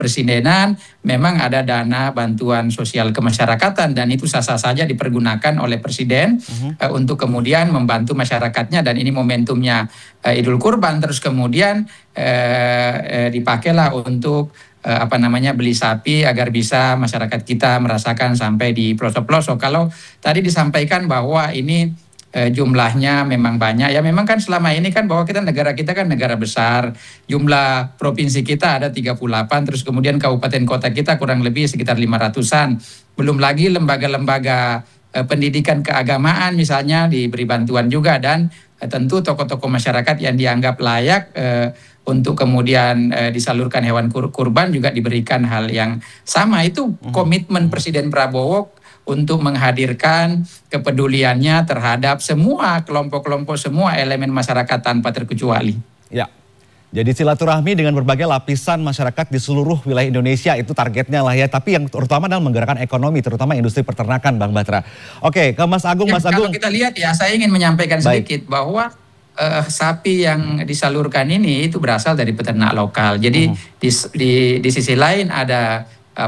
kepresidenan memang ada dana bantuan sosial kemasyarakatan dan itu sah-sah saja dipergunakan oleh presiden untuk kemudian membantu masyarakatnya, dan ini momentumnya Idul Kurban, terus kemudian dipakailah untuk beli sapi agar bisa masyarakat kita merasakan sampai di pelosok-pelosok. Kalau tadi disampaikan bahwa ini jumlahnya memang banyak, ya memang kan selama ini kan bahwa negara kita kan negara besar, jumlah provinsi kita ada 38, terus kemudian kabupaten kota kita kurang lebih sekitar 500-an, belum lagi lembaga-lembaga pendidikan keagamaan misalnya diberi bantuan juga, dan tentu tokoh-tokoh masyarakat yang dianggap layak untuk kemudian disalurkan hewan kurban juga diberikan hal yang sama. Itu komitmen Presiden Prabowo untuk menghadirkan kepeduliannya terhadap semua kelompok-kelompok, semua elemen masyarakat tanpa terkecuali. Ya, jadi silaturahmi dengan berbagai lapisan masyarakat di seluruh wilayah Indonesia itu targetnya lah ya. Tapi yang terutama adalah menggerakkan ekonomi, terutama industri peternakan, Bang Batra. Oke, ke Mas Agung. Ya, Mas Agung. Kalau kita lihat ya, saya ingin menyampaikan sedikit bahwa sapi yang disalurkan ini itu berasal dari peternak lokal. Jadi di sisi lain ada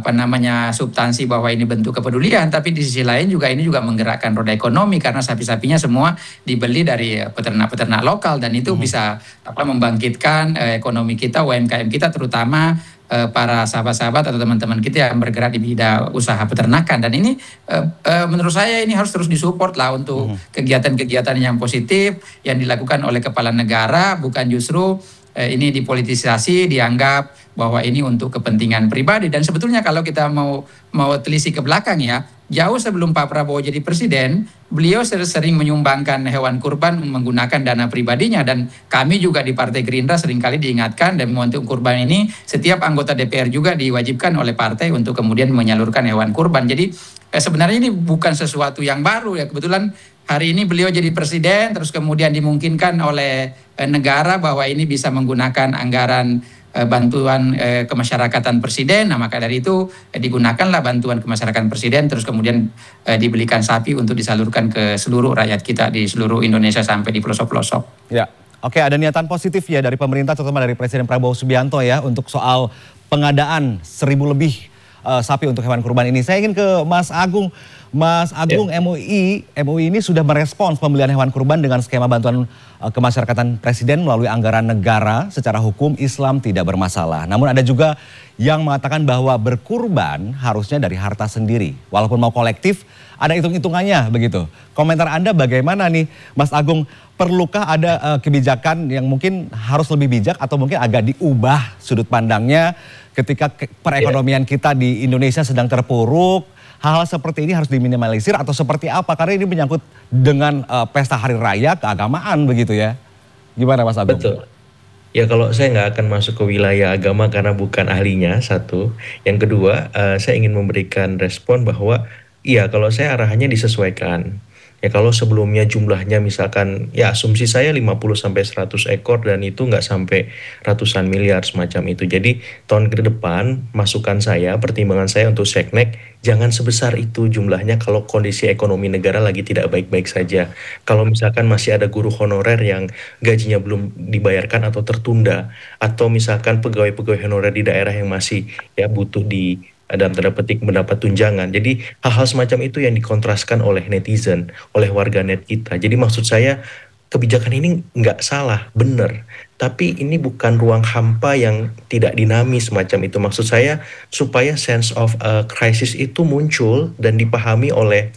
substansi bahwa ini bentuk kepedulian, tapi di sisi lain juga ini juga menggerakkan roda ekonomi karena sapi-sapinya semua dibeli dari peternak-peternak lokal, dan itu bisa membangkitkan ekonomi kita, UMKM kita, terutama para sahabat-sahabat atau teman-teman kita yang bergerak di bidang usaha peternakan. Dan ini menurut saya ini harus terus disupport lah untuk kegiatan-kegiatan yang positif yang dilakukan oleh kepala negara, bukan justru ini dipolitisasi, dianggap bahwa ini untuk kepentingan pribadi. Dan sebetulnya kalau kita mau telisik ke belakang ya, jauh sebelum Pak Prabowo jadi presiden, beliau sering menyumbangkan hewan kurban menggunakan dana pribadinya, dan kami juga di Partai Gerindra seringkali diingatkan, dan untuk kurban ini setiap anggota DPR juga diwajibkan oleh partai untuk kemudian menyalurkan hewan kurban. Jadi sebenarnya ini bukan sesuatu yang baru ya, kebetulan hari ini beliau jadi presiden, terus kemudian dimungkinkan oleh negara bahwa ini bisa menggunakan anggaran bantuan kemasyarakatan presiden. Nah, maka dari itu digunakanlah bantuan kemasyarakatan presiden, terus kemudian dibelikan sapi untuk disalurkan ke seluruh rakyat kita di seluruh Indonesia sampai di pelosok-pelosok. Ya, oke, ada niatan positif ya dari pemerintah, terutama dari Presiden Prabowo Subianto ya, untuk soal pengadaan 1.000 lebih sapi untuk hewan kurban ini. Saya ingin ke Mas Agung. Mas Agung, MUI ini sudah merespons pembelian hewan kurban dengan skema bantuan kemasyarakatan presiden melalui anggaran negara. Secara hukum Islam tidak bermasalah. Namun ada juga yang mengatakan bahwa berkurban harusnya dari harta sendiri. Walaupun mau kolektif, ada hitung-hitungannya begitu. Komentar Anda bagaimana nih, Mas Agung? Perlukah ada kebijakan yang mungkin harus lebih bijak atau mungkin agak diubah sudut pandangnya ketika perekonomian kita di Indonesia sedang terpuruk? Hal-hal seperti ini harus diminimalisir atau seperti apa? Karena ini menyangkut dengan pesta hari raya keagamaan begitu ya. Gimana Mas Agung? Betul. Ya kalau saya nggak akan masuk ke wilayah agama karena bukan ahlinya, satu. Yang kedua, saya ingin memberikan respon bahwa iya kalau saya arahannya disesuaikan. Ya kalau sebelumnya jumlahnya misalkan ya asumsi saya 50-100 ekor dan itu nggak sampai ratusan miliar semacam itu. Jadi tahun ke depan masukan saya, pertimbangan saya untuk Seknek jangan sebesar itu jumlahnya kalau kondisi ekonomi negara lagi tidak baik-baik saja. Kalau misalkan masih ada guru honorer yang gajinya belum dibayarkan atau tertunda, atau misalkan pegawai-pegawai honorer di daerah yang masih ya butuh di dalam tanda petik mendapat tunjangan. Jadi hal-hal semacam itu yang dikontraskan oleh netizen, oleh warganet kita. Jadi maksud saya kebijakan ini nggak salah, benar. Tapi ini bukan ruang hampa yang tidak dinamis semacam itu. Maksud saya supaya sense of crisis itu muncul dan dipahami oleh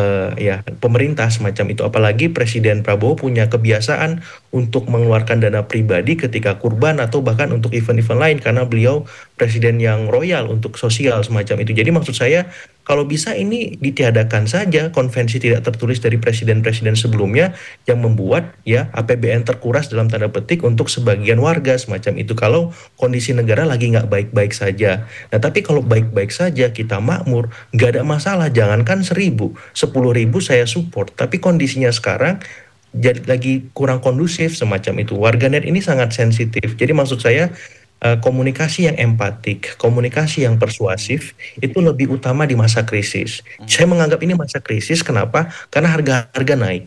pemerintah semacam itu. Apalagi Presiden Prabowo punya kebiasaan untuk mengeluarkan dana pribadi ketika kurban atau bahkan untuk event-event lain karena beliau presiden yang royal untuk sosial semacam itu. Jadi maksud saya kalau bisa ini ditiadakan saja konvensi tidak tertulis dari presiden-presiden sebelumnya yang membuat ya APBN terkuras dalam tanda petik untuk sebagian warga semacam itu kalau kondisi negara lagi nggak baik-baik saja. Nah tapi kalau baik-baik saja kita makmur nggak ada masalah, jangankan 1.000, 10.000 saya support. Tapi kondisinya sekarang jadi lagi kurang kondusif semacam itu. Warganet ini sangat sensitif. Jadi maksud saya komunikasi yang empatik, komunikasi yang persuasif itu lebih utama di masa krisis. Saya menganggap ini masa krisis, kenapa? Karena harga-harga naik.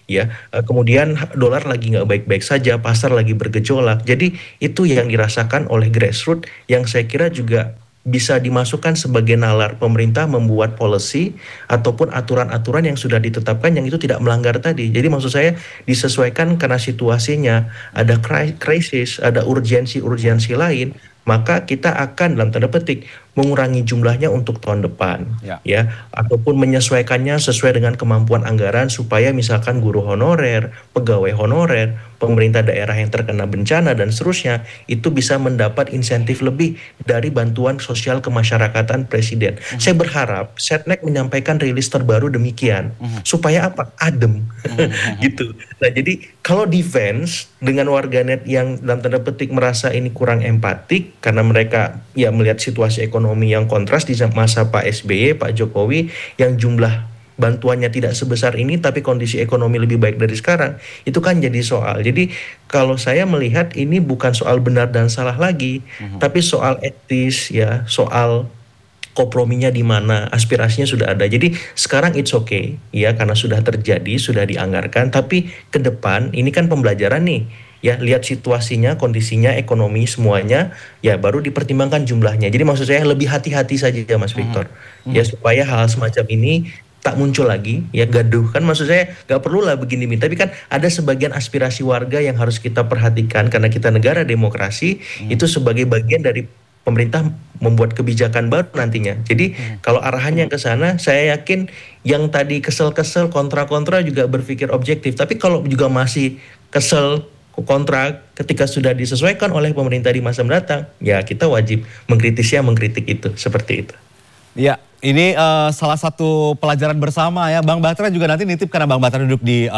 ya. Kemudian dolar lagi nggak baik-baik saja, pasar lagi bergejolak. Jadi itu yang dirasakan oleh grassroots yang saya kira juga bisa dimasukkan sebagai nalar pemerintah membuat policy ataupun aturan-aturan yang sudah ditetapkan yang itu tidak melanggar tadi. Jadi maksud saya disesuaikan karena situasinya, ada krisis, ada urgensi-urgensi lain, maka kita akan dalam tanda petik mengurangi jumlahnya untuk tahun depan, ya, ataupun menyesuaikannya sesuai dengan kemampuan anggaran supaya misalkan guru honorer, pegawai honorer, pemerintah daerah yang terkena bencana dan seterusnya itu bisa mendapat insentif lebih dari bantuan sosial kemasyarakatan presiden. Saya berharap Setnek menyampaikan rilis terbaru demikian supaya apa? Adem, gitu. Nah, jadi kalau defense dengan warganet yang dalam tanda petik merasa ini kurang empatik karena mereka ya melihat situasi ekonomi yang kontras di masa Pak SBY, Pak Jokowi yang jumlah bantuannya tidak sebesar ini tapi kondisi ekonomi lebih baik dari sekarang, itu kan jadi soal. Jadi kalau saya melihat ini bukan soal benar dan salah lagi, tapi soal etis ya, soal komprominya di mana, aspirasinya sudah ada. Jadi sekarang it's okay ya karena sudah terjadi, sudah dianggarkan, tapi ke depan ini kan pembelajaran nih. Ya, lihat situasinya, kondisinya, ekonomi semuanya, ya baru dipertimbangkan jumlahnya. Jadi maksud saya lebih hati-hati saja ya Mas Victor. Ya supaya hal semacam ini tak muncul lagi, ya gaduh. Kan maksud saya gak perlu lah begini, tapi kan ada sebagian aspirasi warga yang harus kita perhatikan karena kita negara demokrasi, itu sebagai bagian dari pemerintah membuat kebijakan baru nantinya. Jadi kalau arahannya ke sana, saya yakin yang tadi kesel-kesel, kontra-kontra juga berpikir objektif. Tapi kalau juga masih kesel, kontra ketika sudah disesuaikan oleh pemerintah di masa mendatang, ya kita wajib mengkritik itu, seperti itu. Ya, ini salah satu pelajaran bersama ya. Bang Bahtera juga nanti nitip karena Bang Bahtera duduk di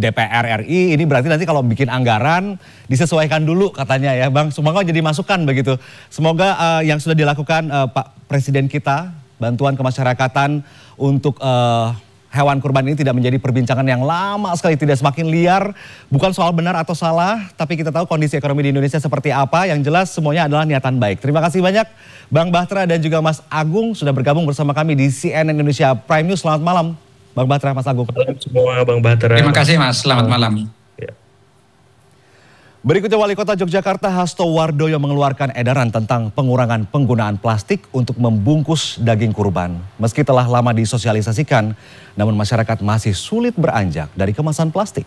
DPR RI. Ini berarti nanti kalau bikin anggaran disesuaikan dulu katanya ya Bang. Semoga jadi masukan begitu. Semoga yang sudah dilakukan Pak Presiden kita, bantuan kemasyarakatan untuk hewan kurban ini tidak menjadi perbincangan yang lama sekali, tidak semakin liar. Bukan soal benar atau salah, tapi kita tahu kondisi ekonomi di Indonesia seperti apa. Yang jelas semuanya adalah niatan baik. Terima kasih banyak Bang Bahtera dan juga Mas Agung sudah bergabung bersama kami di CNN Indonesia Prime News. Selamat malam Bang Bahtera, Mas Agung. Selamat semua Bang Bahtera. Terima kasih Mas, selamat malam. Berikutnya Wali Kota Yogyakarta Hasto Wardoyo mengeluarkan edaran tentang pengurangan penggunaan plastik untuk membungkus daging kurban. Meski telah lama disosialisasikan, namun masyarakat masih sulit beranjak dari kemasan plastik.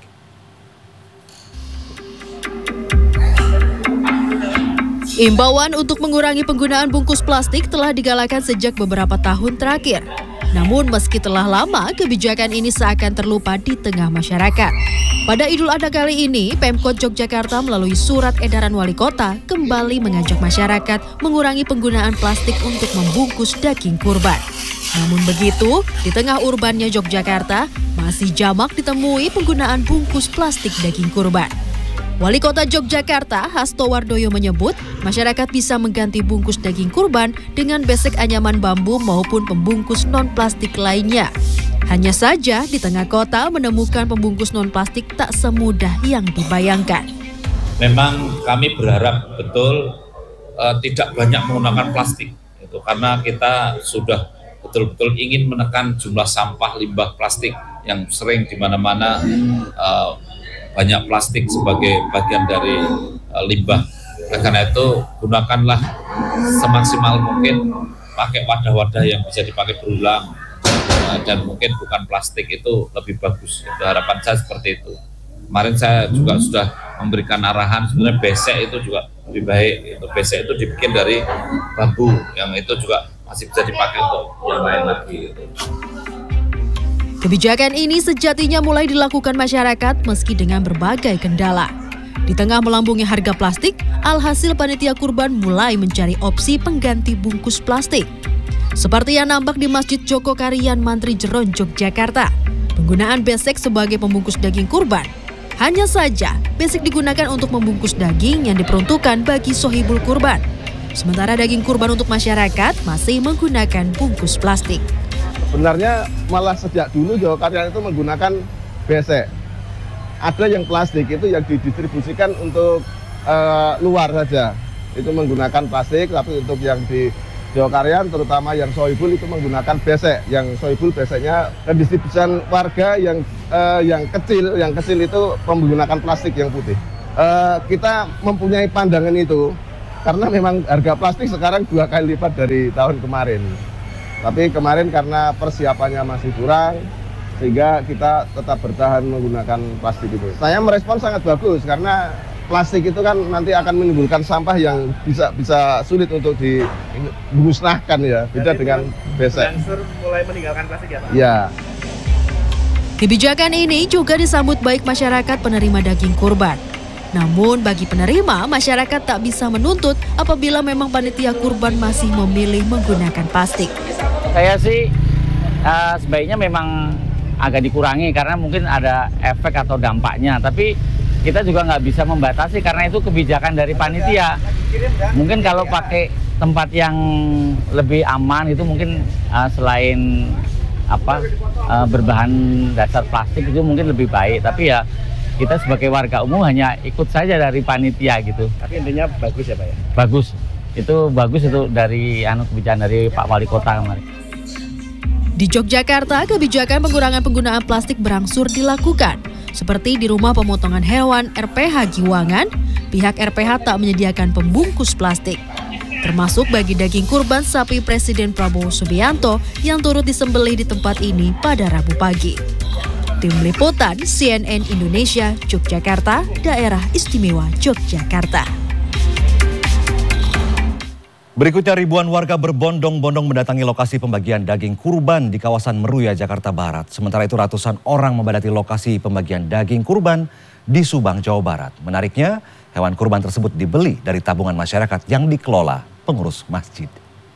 Imbauan untuk mengurangi penggunaan bungkus plastik telah digalakan sejak beberapa tahun terakhir. Namun meski telah lama, kebijakan ini seakan terlupa di tengah masyarakat. Pada Idul Adha kali ini, Pemkot Yogyakarta melalui surat edaran wali kota kembali mengajak masyarakat mengurangi penggunaan plastik untuk membungkus daging kurban. Namun begitu, di tengah urbannya Yogyakarta, masih jamak ditemui penggunaan bungkus plastik daging kurban. Wali Kota Yogyakarta Hasto Wardoyo menyebut masyarakat bisa mengganti bungkus daging kurban dengan besek anyaman bambu maupun pembungkus non-plastik lainnya. Hanya saja di tengah kota menemukan pembungkus non-plastik tak semudah yang dibayangkan. Memang kami berharap betul tidak banyak menggunakan plastik, itu karena kita sudah betul-betul ingin menekan jumlah sampah limbah plastik yang sering di mana-mana banyak plastik sebagai bagian dari limbah. Karena itu gunakanlah semaksimal mungkin pakai wadah-wadah yang bisa dipakai berulang dan mungkin bukan plastik, itu lebih bagus. Itu harapan saya seperti itu. Kemarin saya juga sudah memberikan arahan sebenarnya besek itu juga lebih baik. Itu besek itu dibikin dari bambu yang itu juga masih bisa dipakai untuk yang lain lagi. Kebijakan ini sejatinya mulai dilakukan masyarakat meski dengan berbagai kendala. Di tengah melambungnya harga plastik, alhasil panitia kurban mulai mencari opsi pengganti bungkus plastik. Seperti yang nampak di Masjid Joko Karian Mantri Jeron, Yogyakarta. Penggunaan besek sebagai pembungkus daging kurban. Hanya saja, besek digunakan untuk membungkus daging yang diperuntukkan bagi sohibul kurban. Sementara daging kurban untuk masyarakat masih menggunakan bungkus plastik. Sebenarnya malah sejak dulu Jogakarian itu menggunakan besek. Ada yang plastik itu yang didistribusikan untuk luar saja. Itu menggunakan plastik, tapi untuk yang di Jawa Karyan terutama yang sohibul itu menggunakan besek. Yang sohibul beseknya pendistribusian warga yang kecil itu menggunakan plastik yang putih. Kita mempunyai pandangan itu karena memang harga plastik sekarang 2 kali lipat dari tahun kemarin. Tapi kemarin karena persiapannya masih kurang, sehingga kita tetap bertahan menggunakan plastik itu. Saya merespon sangat bagus karena plastik itu kan nanti akan menimbulkan sampah yang bisa sulit untuk dimusnahkan ya, beda dengan besek. Mulai meninggalkan plastik ya Pak? Ya. Kebijakan ini juga disambut baik masyarakat penerima daging kurban. Namun bagi penerima, masyarakat tak bisa menuntut apabila memang panitia kurban masih memilih menggunakan plastik. Saya sih sebaiknya memang agak dikurangi karena mungkin ada efek atau dampaknya. Tapi kita juga nggak bisa membatasi karena itu kebijakan dari panitia. Mungkin kalau pakai tempat yang lebih aman itu mungkin selain berbahan dasar plastik itu mungkin lebih baik. Tapi ya kita sebagai warga umum hanya ikut saja dari panitia gitu. Tapi intinya bagus ya Pak ya? Bagus. Itu bagus itu dari kebijakan dari Pak Wali Kota kemarin. Di Yogyakarta, kebijakan pengurangan penggunaan plastik berangsur dilakukan. Seperti di rumah pemotongan hewan RPH Giwangan, pihak RPH tak menyediakan pembungkus plastik. Termasuk bagi daging kurban sapi Presiden Prabowo Subianto yang turut disembelih di tempat ini pada Rabu pagi. Tim Liputan CNN Indonesia, Yogyakarta, Daerah Istimewa Yogyakarta. Berikutnya ribuan warga berbondong-bondong mendatangi lokasi pembagian daging kurban di kawasan Meruya, Jakarta Barat. Sementara itu ratusan orang membadati lokasi pembagian daging kurban di Subang, Jawa Barat. Menariknya, hewan kurban tersebut dibeli dari tabungan masyarakat yang dikelola pengurus masjid.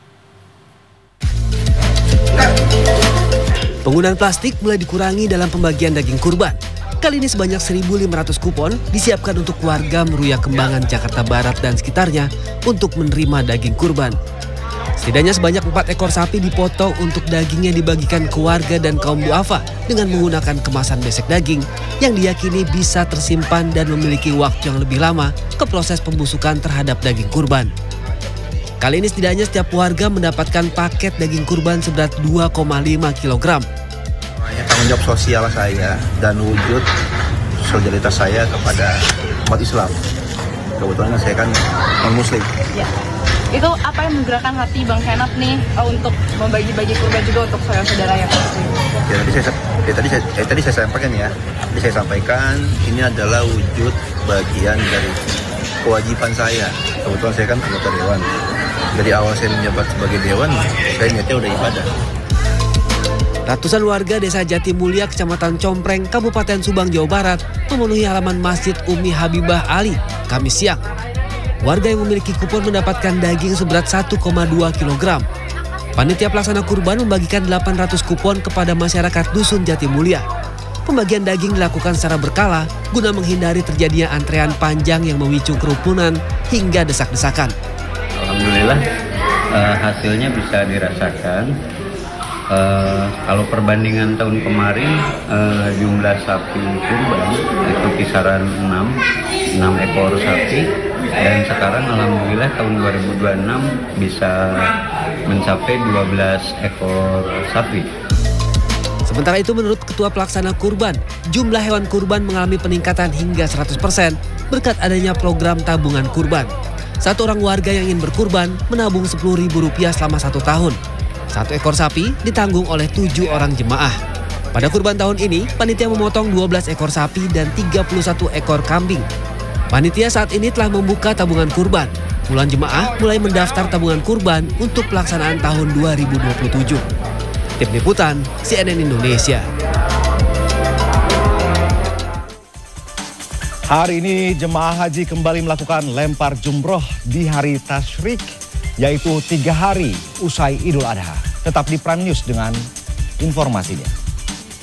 Penggunaan plastik mulai dikurangi dalam pembagian daging kurban. Kali ini sebanyak 1.500 kupon disiapkan untuk warga Meruya Kembangan, Jakarta Barat dan sekitarnya untuk menerima daging kurban. Setidaknya sebanyak 4 ekor sapi dipotong untuk dagingnya dibagikan ke warga dan kaum duafa dengan menggunakan kemasan besek daging yang diyakini bisa tersimpan dan memiliki waktu yang lebih lama ke proses pembusukan terhadap daging kurban. Kali ini setidaknya setiap warga mendapatkan paket daging kurban seberat 2,5 kg. Tanggung jawab sosial saya dan wujud solidaritas saya kepada umat Islam. Kebetulan saya kan non-muslim. Ya. Itu apa yang menggerakkan hati Bang Henat nih untuk membagi-bagi kurban juga untuk saudara-saudara yang muslim? Ya tadi saya sampaikan ya. Tadi saya sampaikan ini adalah wujud bagian dari kewajiban saya. Kebetulan saya kan anggota dewan. Dari awal saya menjabat sebagai dewan, saya niatnya udah ibadah. Ratusan warga Desa Jatimulya, Kecamatan Compreng, Kabupaten Subang, Jawa Barat memenuhi halaman Masjid Umi Habibah Ali, Kamis siang. Warga yang memiliki kupon mendapatkan daging seberat 1,2 kg. Panitia pelaksana kurban membagikan 800 kupon kepada masyarakat Dusun Jatimulya. Pembagian daging dilakukan secara berkala guna menghindari terjadinya antrean panjang yang memicu kerumunan hingga desak-desakan. Alhamdulillah hasilnya bisa dirasakan. Kalau perbandingan tahun kemarin jumlah sapi kurban itu kisaran 6 ekor sapi dan sekarang alhamdulillah tahun 2026 bisa mencapai 12 ekor sapi. Sementara itu menurut Ketua Pelaksana Kurban, jumlah hewan kurban mengalami peningkatan hingga 100% berkat adanya program tabungan kurban. Satu orang warga yang ingin berkurban menabung Rp10.000 selama 1 tahun. 1 ekor sapi ditanggung oleh 7 orang jemaah. Pada kurban tahun ini, panitia memotong 12 ekor sapi dan 31 ekor kambing. Panitia saat ini telah membuka tabungan kurban. Puluhan jemaah mulai mendaftar tabungan kurban untuk pelaksanaan tahun 2027. Tim Liputan CNN Indonesia. Hari ini jemaah haji kembali melakukan lempar jumroh di hari tasyrik, yaitu 3 hari usai Idul Adha. Tetap di Prime News dengan informasinya.